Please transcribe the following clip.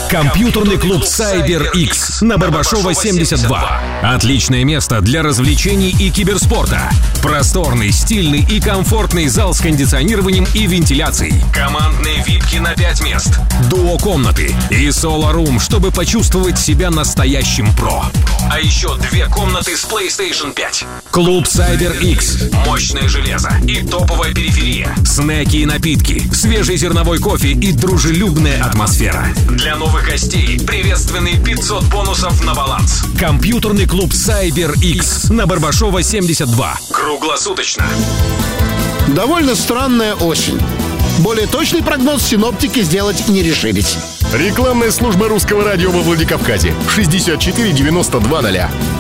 Компьютерный клуб CyberX на Барбашова 72. Отличное место для развлечений и киберспорта. Просторный, стильный и комфортный зал с кондиционированием и вентиляцией. Командные випки на 5 мест. Дуо-комнаты и соло-рум, чтобы почувствовать себя настоящим про. А еще 2 комнаты с PlayStation 5. Клуб CyberX. Мощное железо и топовая периферия. Снеки и напитки, свежий зерновой кофе и дружелюбная атмосфера. Для новых гостей приветственные 500 бонусов на баланс. Компьютерный клуб CyberX на Барбашова 72. Круглосуточно. Довольно странная осень. Более точный прогноз синоптики сделать не решились. Рекламная служба русского радио во Владикавказе. 64 92 0.